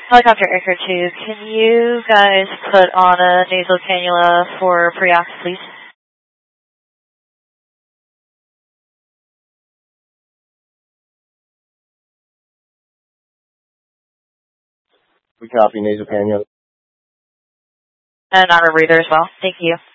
Helicopter Anchor 2, can you guys put on a nasal cannula for pre-ox, please? We copy nasal cannula. And on a breather as well. Thank you.